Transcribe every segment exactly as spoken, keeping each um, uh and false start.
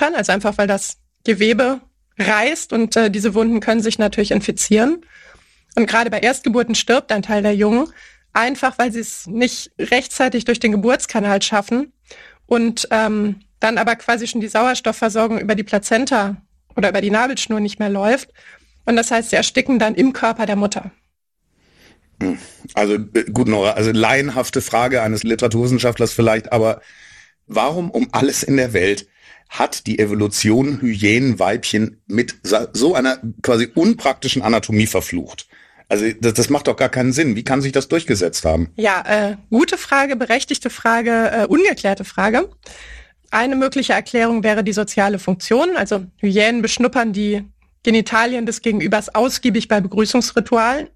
kann, also einfach, weil das Gewebe reißt und äh, diese Wunden können sich natürlich infizieren. Und gerade bei Erstgeburten stirbt ein Teil der Jungen, einfach weil sie es nicht rechtzeitig durch den Geburtskanal schaffen und ähm, dann aber quasi schon die Sauerstoffversorgung über die Plazenta oder über die Nabelschnur nicht mehr läuft. Und das heißt, sie ersticken dann im Körper der Mutter. Also gut, Nora, also laienhafte Frage eines Literaturwissenschaftlers vielleicht, aber warum um alles in der Welt hat die Evolution Hyänenweibchen mit so einer quasi unpraktischen Anatomie verflucht? Also das, das macht doch gar keinen Sinn. Wie kann sich das durchgesetzt haben? Ja, äh, gute Frage, berechtigte Frage, äh, ungeklärte Frage. Eine mögliche Erklärung wäre die soziale Funktion. Also Hyänen beschnuppern die Genitalien des Gegenübers ausgiebig bei Begrüßungsritualen,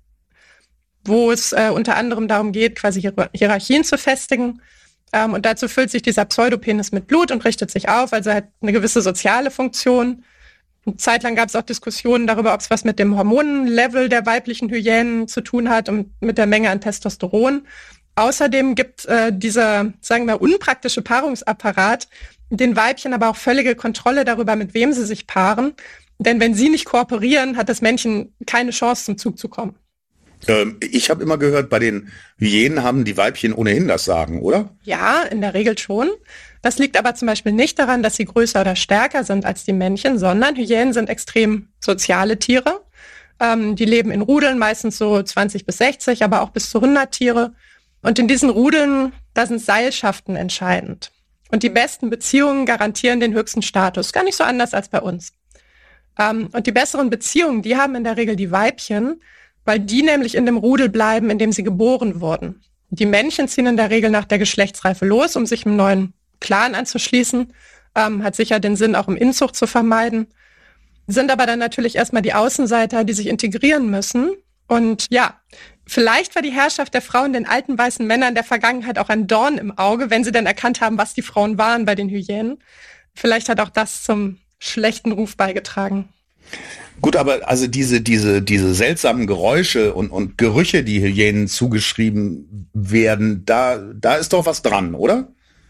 wo es äh, unter anderem darum geht, quasi Hier- Hierarchien zu festigen. Ähm, und dazu füllt sich dieser Pseudopenis mit Blut und richtet sich auf, also hat eine gewisse soziale Funktion. Eine Zeit lang gab es auch Diskussionen darüber, ob es was mit dem Hormonlevel der weiblichen Hyänen zu tun hat und mit der Menge an Testosteron. Außerdem gibt äh, dieser, sagen wir, unpraktische Paarungsapparat den Weibchen aber auch völlige Kontrolle darüber, mit wem sie sich paaren. Denn wenn sie nicht kooperieren, hat das Männchen keine Chance, zum Zug zu kommen. Ähm, ich habe immer gehört, bei den Hyänen haben die Weibchen ohnehin das Sagen, oder? Ja, in der Regel schon. Das liegt aber zum Beispiel nicht daran, dass sie größer oder stärker sind als die Männchen, sondern Hyänen sind extrem soziale Tiere. Ähm, die leben in Rudeln, meistens so zwanzig bis sechzig, aber auch bis zu hundert Tiere. Und in diesen Rudeln, da sind Seilschaften entscheidend. Und die besten Beziehungen garantieren den höchsten Status. Gar nicht so anders als bei uns. Ähm, und die besseren Beziehungen, die haben in der Regel die Weibchen, weil die nämlich in dem Rudel bleiben, in dem sie geboren wurden. Die Männchen ziehen in der Regel nach der Geschlechtsreife los, um sich einem neuen Clan anzuschließen. Ähm, hat sicher den Sinn, auch um Inzucht zu vermeiden. Sind aber dann natürlich erstmal die Außenseiter, die sich integrieren müssen. Und ja, vielleicht war die Herrschaft der Frauen den alten weißen Männern der Vergangenheit auch ein Dorn im Auge, wenn sie dann erkannt haben, was die Frauen waren bei den Hyänen. Vielleicht hat auch das zum schlechten Ruf beigetragen. Gut, aber also diese diese diese seltsamen Geräusche und und Gerüche, die Hyänen zugeschrieben werden, da da ist doch was dran, oder?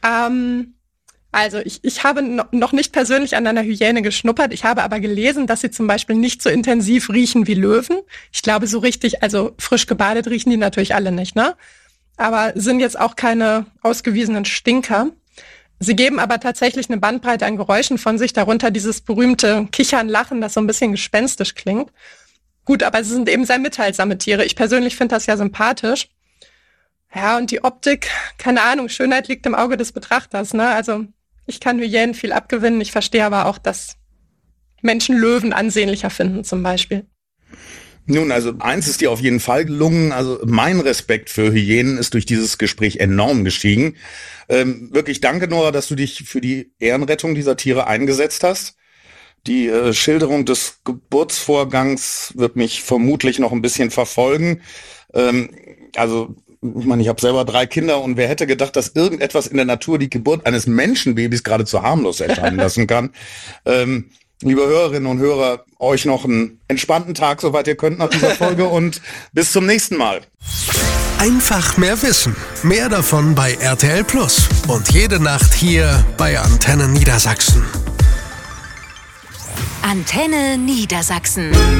Ähm, also ich ich habe no, noch nicht persönlich an einer Hyäne geschnuppert. Ich habe aber gelesen, dass sie zum Beispiel nicht so intensiv riechen wie Löwen. Ich glaube, so richtig, also frisch gebadet riechen die natürlich alle nicht, ne? Aber sind jetzt auch keine ausgewiesenen Stinker. Sie geben aber tatsächlich eine Bandbreite an Geräuschen von sich, darunter dieses berühmte Kichern, Lachen, das so ein bisschen gespenstisch klingt. Gut, aber sie sind eben sehr mitteilsame Tiere. Ich persönlich finde das ja sympathisch. Ja, und die Optik, keine Ahnung, Schönheit liegt im Auge des Betrachters, ne? Also ich kann Hyänen viel abgewinnen. Ich verstehe aber auch, dass Menschen Löwen ansehnlicher finden zum Beispiel. Nun, also eins ist dir auf jeden Fall gelungen. Also mein Respekt für Hyänen ist durch dieses Gespräch enorm gestiegen. Ähm, wirklich danke, Nora, dass du dich für die Ehrenrettung dieser Tiere eingesetzt hast. Die äh, Schilderung des Geburtsvorgangs wird mich vermutlich noch ein bisschen verfolgen. Ähm, also ich meine, ich habe selber drei Kinder und wer hätte gedacht, dass irgendetwas in der Natur die Geburt eines Menschenbabys geradezu harmlos erscheinen lassen kann. Ähm, Liebe Hörerinnen und Hörer, euch noch einen entspannten Tag, soweit ihr könnt nach dieser Folge und bis zum nächsten Mal. Einfach mehr Wissen. Mehr davon bei R T L Plus und jede Nacht hier bei Antenne Niedersachsen. Antenne Niedersachsen.